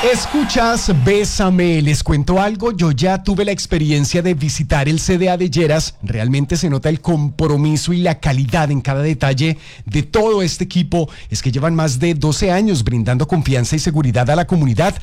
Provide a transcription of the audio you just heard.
Escuchas Bésame, les cuento algo, yo ya tuve la experiencia de visitar el CDA de Lleras, realmente se nota el compromiso y la calidad en cada detalle de todo este equipo, es que llevan más de 12 años brindando confianza y seguridad a la comunidad,